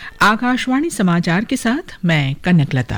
आकाशवाणी समाचार के साथ मैं कनकलता।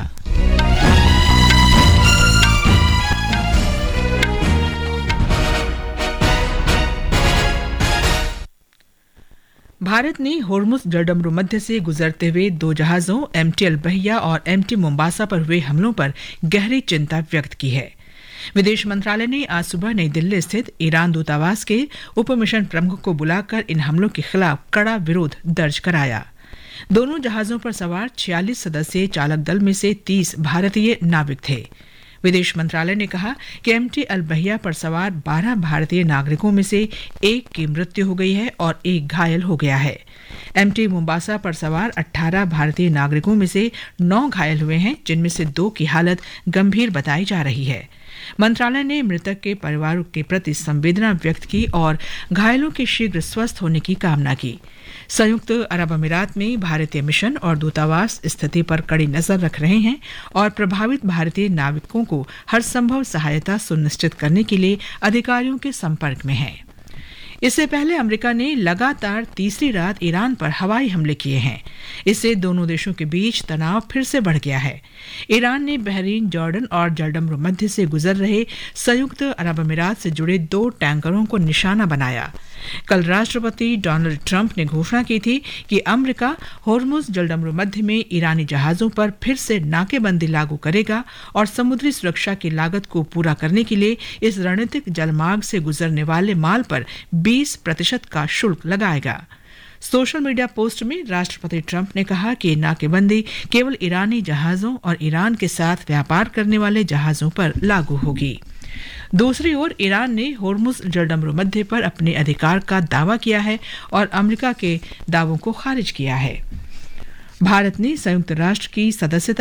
भारत ने होर्मुज जलडमरू मध्य से गुजरते हुए दो जहाजों एमटी अल्बहिया और एमटी मोम्बासा पर हुए हमलों पर गहरी चिंता व्यक्त की है। विदेश मंत्रालय ने आज सुबह नई दिल्ली स्थित ईरान दूतावास के उप मिशन प्रमुख को बुलाकर इन हमलों के खिलाफ कड़ा विरोध दर्ज कराया। दोनों जहाजों पर सवार 46 सदस्यीय चालक दल में से 30 भारतीय नाविक थे। विदेश मंत्रालय ने कहा कि एमटी अल्बहिया पर सवार 12 भारतीय नागरिकों में से एक की मृत्यु हो गई है और एक घायल हो गया है। एमटी मोम्बासा पर सवार 18 भारतीय नागरिकों में से 9 घायल हुए हैं, जिनमें से 2 की हालत गंभीर बताई जा रही है। मंत्रालय ने मृतक के परिवार के प्रति संवेदना व्यक्त की और घायलों के शीघ्र स्वस्थ होने की कामना की। संयुक्त अरब अमीरात में भारतीय मिशन और दूतावास स्थिति पर कड़ी नजर रख रहे हैं और प्रभावित भारतीय नाविकों को हर संभव सहायता सुनिश्चित करने के लिए अधिकारियों के संपर्क में हैं। इससे पहले अमेरिका ने लगातार तीसरी रात ईरान पर हवाई हमले किए हैं। इससे दोनों देशों के बीच तनाव फिर से बढ़ गया है। ईरान ने बहरीन, जॉर्डन और जलडमरू मध्य से गुजर रहे संयुक्त अरब अमीरात से जुड़े 2 टैंकरों को निशाना बनाया। कल राष्ट्रपति डोनाल्ड ट्रंप ने घोषणा की थी कि अमेरिका होर्मुज जलडमरू मध्य में ईरानी जहाजों पर फिर से नाकेबंदी लागू करेगा और समुद्री सुरक्षा की लागत को पूरा करने के लिए इस रणनीतिक जलमार्ग से गुजरने वाले माल पर 20% का शुल्क लगाएगा। सोशल मीडिया पोस्ट में राष्ट्रपति ट्रंप ने कहा कि नाकेबंदी केवल ईरानी जहाजों और ईरान के साथ व्यापार करने वाले जहाजों पर लागू होगी। दूसरी ओर ईरान ने होर्मुज जलडमरू मध्य पर अपने अधिकार का दावा किया है और अमेरिका के दावों को खारिज किया है। भारत ने संयुक्त राष्ट्र की सदस्यता